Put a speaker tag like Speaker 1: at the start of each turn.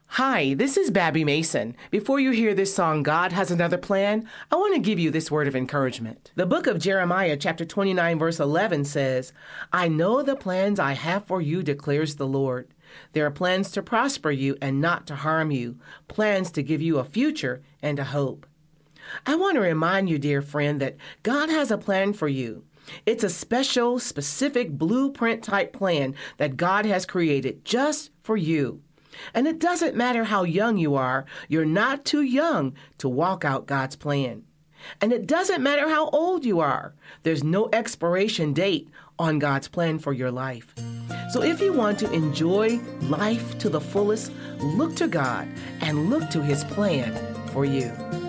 Speaker 1: Hi, this is Babby Mason. Before you hear this song, God Has Another Plan, I want to give you this word of encouragement. The book of Jeremiah, chapter 29, verse 11 says, I know the plans I have for you, declares the Lord. There are plans to prosper you and not to harm you, plans to give you a future and a hope. I want to remind you, dear friend, that God has a plan for you. It's a special, specific blueprint type plan that God has created just for you. And it doesn't matter how young you are, you're not too young to walk out God's plan. And it doesn't matter how old you are, there's no expiration date on God's plan for your life. So if you want to enjoy life to the fullest, look to God and look to His plan for you.